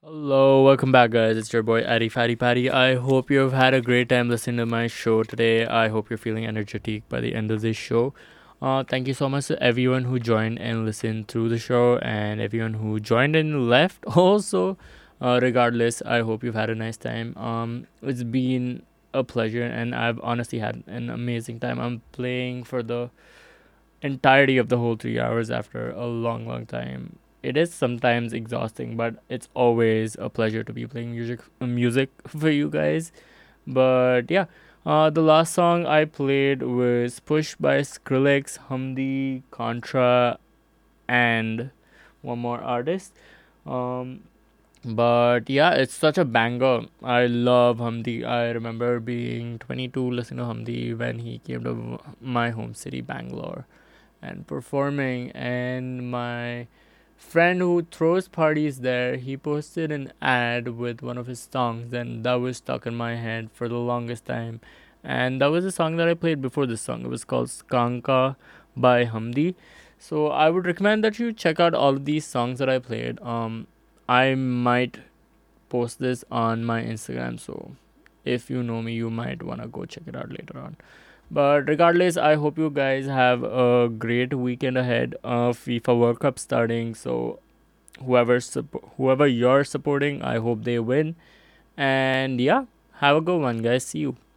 Hello, welcome back, guys. It's your boy Addy Fatty Patty. I hope you've had a great time listening to my show today. I hope you're feeling energetic by the end of this show. Thank you so much to everyone who joined and listened through the show, and everyone who joined and left. Also, regardless, I hope you've had a nice time. It's been a pleasure, and I've honestly had an amazing time. I'm playing for the entirety of the whole 3 hours after a long, long time. It is sometimes exhausting, but it's always a pleasure to be playing music for you guys. But yeah, the last song I played was "Push" by Skrillex, Humdi, Contra, and one more artist. Um, but yeah, it's such a banger. I love Hamdi. I remember being 22, listening to Hamdi when he came to my home city, Bangalore, and performing. And my friend who throws parties there, he posted an ad with one of his songs, and that was stuck in my head for the longest time. And that was a song that I played before this song. It was called Skanka by Hamdi. So I would recommend that you check out all of these songs that I played. I might post this on my Instagram, so if you know me, you might wanna go check it out later on. But regardless, I hope you guys have a great weekend ahead. FIFA World Cup starting, so whoever you're supporting, I hope they win. And yeah, have a good one, guys. See you.